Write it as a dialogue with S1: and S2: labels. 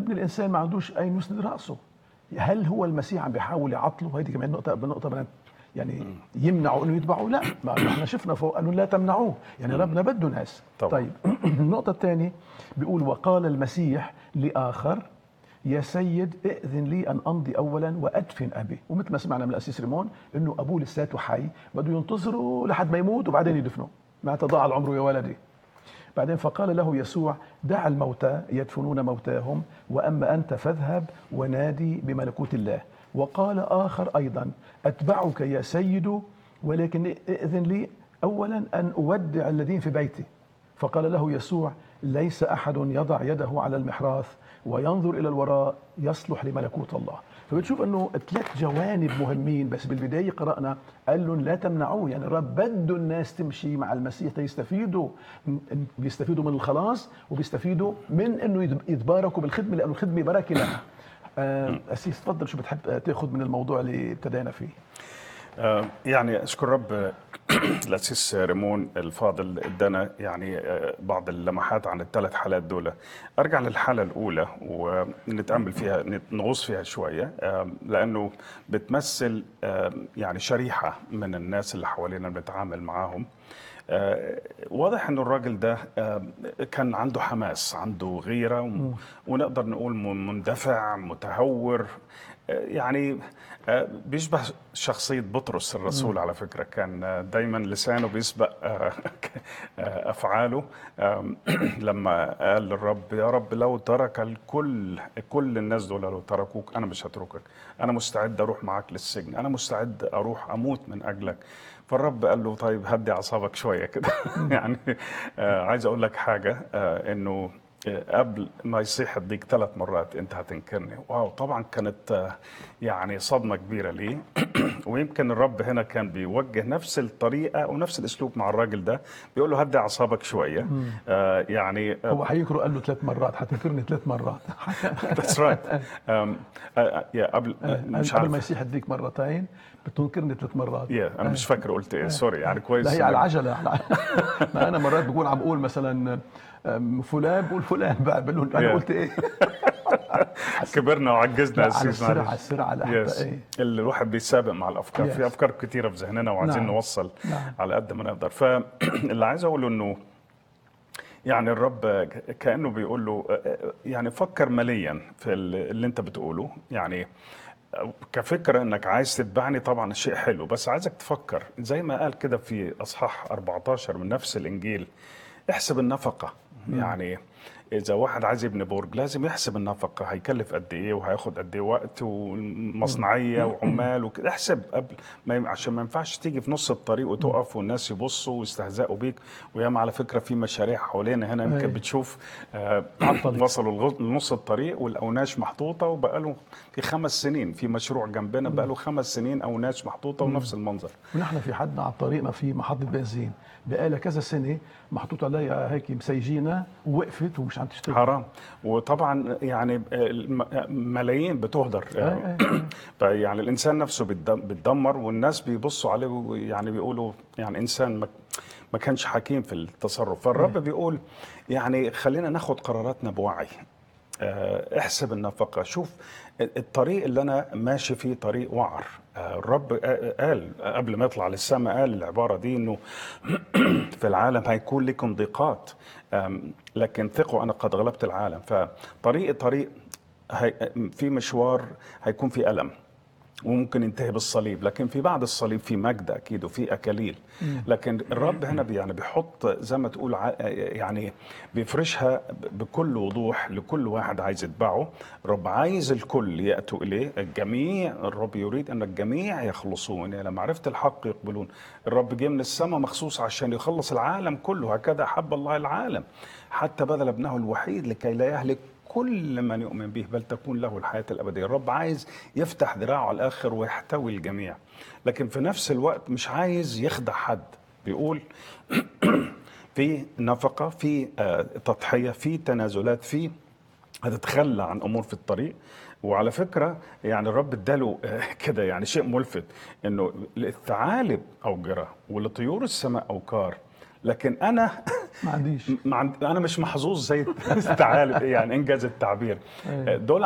S1: ابن الانسان ما عندوش اين يسند راسه. هل هو المسيح عم بيحاول يعطله؟ هذه كمان نقطه بدنا يعني يمنعوا انه يتبعوا؟ لا، ما احنا شفنا فوق انه لا تمنعوه، يعني ربنا بده ناس.
S2: طبعا.
S1: طيب النقطه الثانيه بيقول وقال المسيح لاخر يا سيد ائذن لي ان امضي اولا وادفن ابي. ومثل ما سمعنا من الاسيس ريمون انه ابوه لساته حي، بده ينتظروا لحد ما يموت وبعدين يدفنوه، ما تضاع العمر يا ولدي. بعدين فقال له يسوع دع الموتى يدفنون موتاهم، واما انت فاذهب ونادي بملكوت الله. وقال اخر ايضا اتبعك يا سيد، ولكن ائذن لي اولا ان اودع الذين في بيتي. فقال له يسوع ليس احد يضع يده على المحراث وينظر الى الوراء يصلح لملكوت الله. فبتشوف انه 3 جوانب مهمين. بس بالبدايه قرانا قال لهم لا تمنعوه، يعني الرب بده الناس تمشي مع المسيح تيستفيدوا، بيستفيدوا من الخلاص وبيستفيدوا من انه يتباركوا بالخدمه، لانه الخدمه بركه لنا. اسيس تفضل، شو بتحب تاخذ من الموضوع اللي ابتدينا فيه؟
S2: يعني اشكر رب الاسيس ريمون الفاضل ادانا يعني بعض اللمحات عن ال3 حالات دول. ارجع للحاله الاولى ونتامل فيها، نغوص فيها شويه، لانه بتمثل يعني شريحه من الناس اللي حوالينا بنتعامل معاهم. واضح انه الراجل ده كان عنده حماس، عنده غيره، ونقدر نقول مندفع متهور. يعني بيشبه شخصية بطرس الرسول. على فكرة كان دايما لسانه بيسبق أفعاله. لما قال للرب يا رب لو ترك كل الناس دول لو تركوك أنا مش هتركك، أنا مستعد أروح معك للسجن، أنا مستعد أروح أموت من أجلك. فالرب قال له طيب هدي أعصابك شوية كده. يعني عايز أقول لك حاجة، إنه قبل ما يصيح الضيق 3 مرات انت هتنكرني. واو، طبعا كانت يعني صدمة كبيرة ليه. ويمكن الرب هنا كان بيوجه نفس الطريقة ونفس الاسلوب مع الراجل ده، بيقول له هدي اعصابك شوية. يعني
S1: هو حيكره قال له 3 مرات حتنكرني 3 مرات.
S2: that's right. يا قبل مش
S1: قبل
S2: عارف
S1: ما يصيح الديك مرتين بتنكرني 3 مرات.
S2: انا مش فاكر قلت ايه، سوري. يعني
S1: لا
S2: كويس
S1: هي على العجله. ما انا مرات بقول عم بقول مثلا فلان، بقول فلان بقول له انا قلت ايه.
S2: كبرنا وعجزنا يا
S1: على
S2: سيدي.
S1: السرعه، على السرعه لحتى ايه
S2: الواحد بيسابق مع الافكار. في افكار كتيره في ذهننا وعايزين نوصل على قد ما نقدر. فاللي عايز اقوله انه يعني الرب كانه بيقول له يعني فكر مليا في اللي انت بتقوله. يعني كفكرة انك عايز تتبعني طبعا شيء حلو، بس عايزك تفكر زي ما قال كده في اصحاح 14 من نفس الانجيل، احسب النفقة. يعني اذا واحد عايز يبني برج لازم يحسب النفقة، هيكلف قد ايه وهياخد قد ايه وقت ومصنعية وعمال وكده. احسب قبل ما عشان ما ينفعش تيجي في نص الطريق وتقف والناس يبصوا ويستهزئوا بيك. وياما على فكرة في مشاريع حوالينا هنا يمكن بتشوف وصلوا لنص الطريق والاوناش محطوطة، وبقاله في 5 سنين في مشروع جنبنا بقاله 5 سنين اوناش محطوطة ونفس المنظر.
S1: ونحن في حدنا على طريقنا في محطة بنزين بقالها كذا سنة محطوط عليها هيك مسيجينة ووقفت ومش عم تشتغل.
S2: حرام. وطبعا يعني ملايين بتهدر. فيعني الانسان نفسه بيتدمر، والناس بيبصوا عليه ويعني بيقولوا يعني انسان ما كانش حكيم في التصرف. فالرب بيقول يعني خلينا ناخد قراراتنا بوعي. احسب النفقة. شوف الطريق اللي أنا ماشي فيه طريق وعر. الرب قال قبل ما يطلع للسماء قال العبارة دي إنه في العالم هيكون لكم ضيقات، لكن ثقوا أنا قد غلبت العالم. طريق في مشوار هيكون في ألم وممكن ينتهي بالصليب، لكن في بعد الصليب في مجد اكيد وفي اكاليل. لكن الرب هنا يعني بيحط زي ما تقول يعني بيفرشها بكل وضوح لكل واحد عايز يتبعه. الرب عايز الكل ياتوا اليه، الجميع. الرب يريد ان الجميع يخلصون الى معرفه الحق يقبلون. الرب جه من السماء مخصوص عشان يخلص العالم كله. هكذا احب الله العالم حتى بذل ابنه الوحيد لكي لا يهلك كل من يؤمن به بل تكون له الحياة الأبدية. الرب عايز يفتح ذراعه على الآخر ويحتوي الجميع، لكن في نفس الوقت مش عايز يخدع حد. بيقول في نفقة، في تضحية، في تنازلات، في هتتخلى عن أمور في الطريق. وعلى فكرة يعني الرب اداله كده يعني شيء ملفت، انه الثعالب أوجرة ولطيور السماء أوكار لكن انا
S1: ما عنديش.
S2: انا مش محظوظ زي تعال يعني انجاز التعبير. دول